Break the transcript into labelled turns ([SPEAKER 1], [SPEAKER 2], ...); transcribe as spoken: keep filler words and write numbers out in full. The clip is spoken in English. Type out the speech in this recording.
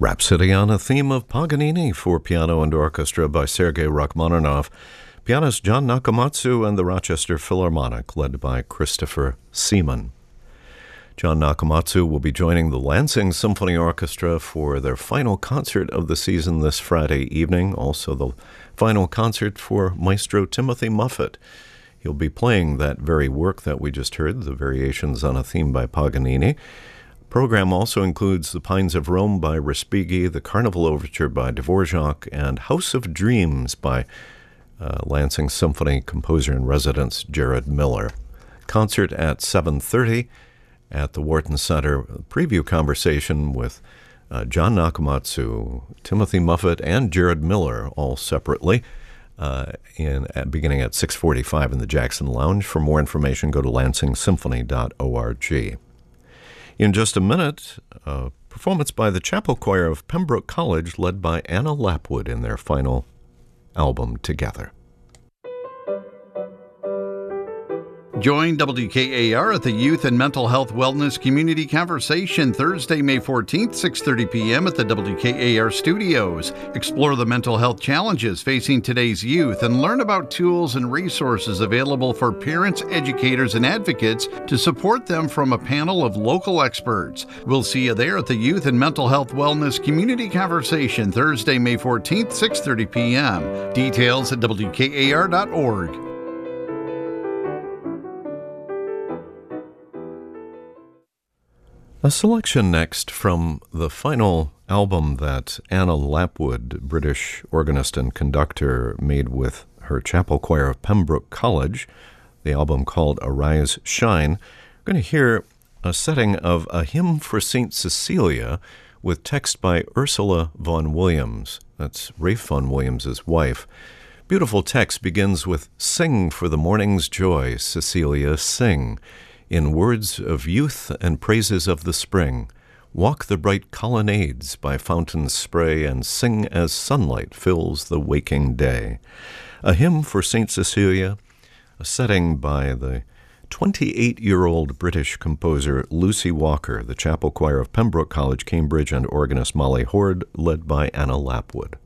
[SPEAKER 1] Rhapsody on a Theme of Paganini for piano and orchestra by Sergei Rachmaninoff. Pianist John Nakamatsu and the Rochester Philharmonic, led by Christopher Seaman. John Nakamatsu will be joining the Lansing Symphony Orchestra for their final concert of the season this Friday evening, also the final concert for Maestro Timothy Muffet. He'll be playing that very work that we just heard, the Variations on a Theme by Paganini. Program also includes The Pines of Rome by Respighi, The Carnival Overture by Dvorak, and House of Dreams by uh, Lansing Symphony composer-in-residence Jared Miller. Concert at seven thirty at the Wharton Center. Preview conversation with uh, John Nakamatsu, Timothy Muffet, and Jared Miller, all separately, uh, in at, beginning at six forty-five in the Jackson Lounge. For more information, go to lansing symphony dot org. In just a minute, a performance by the Chapel Choir of Pembroke College, led by Anna Lapwood in their final album, Together.
[SPEAKER 2] Join W K A R at the Youth and Mental Health Wellness Community Conversation Thursday, May fourteenth, six thirty p.m. at the W K A R studios. Explore the mental health challenges facing today's youth and learn about tools and resources available for parents, educators, and advocates to support them from a panel of local experts. We'll see you there at the Youth and Mental Health Wellness Community Conversation Thursday, May fourteenth, six thirty p.m. Details at W K A R dot org.
[SPEAKER 1] A selection next from the final album that Anna Lapwood, British organist and conductor, made with her Chapel Choir of Pembroke College, the album called Arise, Shine. We're going to hear a setting of A Hymn for Saint Cecilia with text by Ursula Vaughan Williams. That's Ralph Vaughan Williams' wife. Beautiful text begins with, "Sing for the morning's joy, Cecilia, sing. In words of youth and praises of the spring, walk the bright colonnades by fountains spray and sing as sunlight fills the waking day." A Hymn for Saint Cecilia, a setting by the twenty-eight-year-old British composer Lucy Walker, the Chapel Choir of Pembroke College, Cambridge, and organist Molly Horde, led by Anna Lapwood.